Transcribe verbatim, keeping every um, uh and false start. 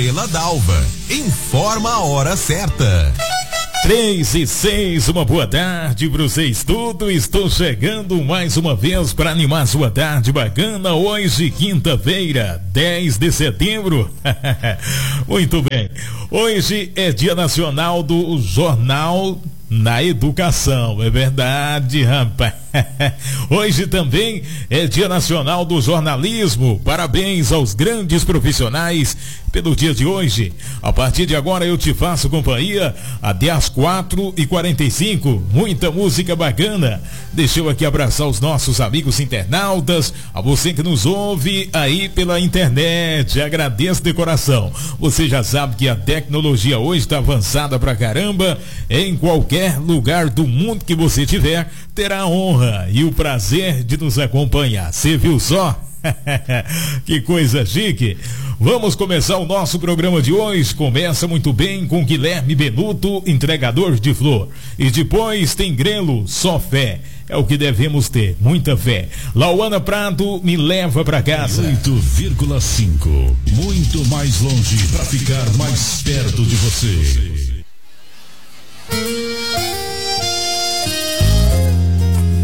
Estrela d'Alva. Informa a hora certa. Três e seis, uma boa tarde para vocês tudo. Estou chegando mais uma vez para animar sua tarde bacana. Hoje, quinta-feira, dez de setembro. Muito bem. Hoje é Dia Nacional do Jornal na Educação. É verdade, rapaz. Hoje também é Dia Nacional do Jornalismo. Parabéns aos grandes profissionais pelo dia de hoje. A partir de agora eu te faço companhia até às quatro e quarenta e cinco. Muita música bacana. Deixa eu aqui abraçar os nossos amigos internautas, a você que nos ouve aí pela internet. Agradeço de coração. Você já sabe que a tecnologia hoje está avançada pra caramba. Em qualquer lugar do mundo que você tiver, terá a honra e o prazer de nos acompanhar. Você viu só? Que coisa chique. Vamos começar o nosso programa de hoje. Começa muito bem com Guilherme Benuto, entregador de flor. E depois tem Grelo, só fé. É o que devemos ter, muita fé. Lauana Prado, me leva pra casa. oito vírgula cinco, muito mais longe pra ficar mais perto de você.